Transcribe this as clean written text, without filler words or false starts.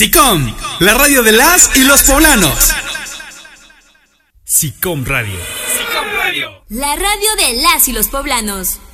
SICOM, la radio de las y los poblanos. SICOM Radio. La radio de las y los poblanos.